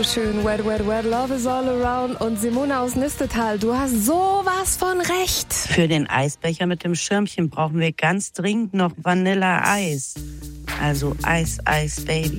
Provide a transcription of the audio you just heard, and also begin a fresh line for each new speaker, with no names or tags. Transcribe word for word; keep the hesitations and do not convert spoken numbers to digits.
so schön. Wet, wet, wet, love is all around. Und Simone aus Nistetal, du hast sowas von recht.
Für den Eisbecher mit dem Schirmchen brauchen wir ganz dringend noch Vanilleeis. Also Eis, Eis, Baby.